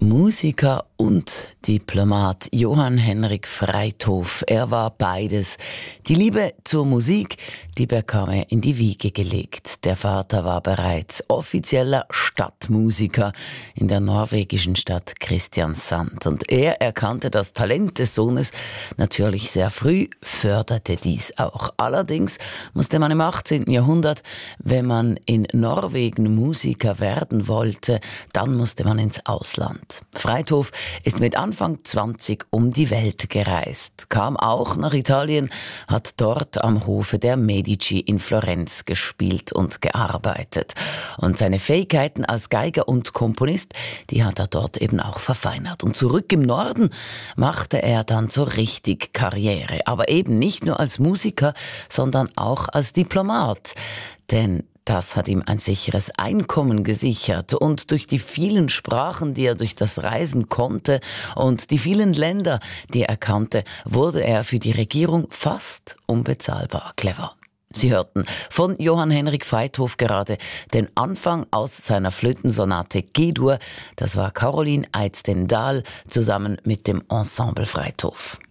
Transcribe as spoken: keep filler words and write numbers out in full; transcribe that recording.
Musiker und Diplomat Johann Henrik Freythof. Er war beides. Die Liebe zur Musik, die bekam er in die Wiege gelegt. Der Vater war bereits offizieller Stadtmusiker in der norwegischen Stadt Kristiansand. Und er erkannte das Talent des Sohnes natürlich sehr früh, förderte dies auch. Allerdings musste man im achtzehnten Jahrhundert, wenn man in Norwegen Musiker werden wollte, dann musste man ins Ausland. Freythof ist mit Anfang zwanzig um die Welt gereist, kam auch nach Italien, hat dort am Hofe der Medici in Florenz gespielt und gearbeitet. Und seine Fähigkeiten als Geiger und Komponist, die hat er dort eben auch verfeinert. Und zurück im Norden machte er dann so richtig Karriere, aber eben nicht nur als Musiker, sondern auch als Diplomat. Denn das hat ihm ein sicheres Einkommen gesichert und durch die vielen Sprachen, die er durch das Reisen konnte und die vielen Länder, die er kannte, wurde er für die Regierung fast unbezahlbar clever. Sie hörten von Johann Henrik Freythof gerade den Anfang aus seiner Flötensonate G-Dur. Das war Caroline Eidsted Dahl zusammen mit dem Ensemble Freythof.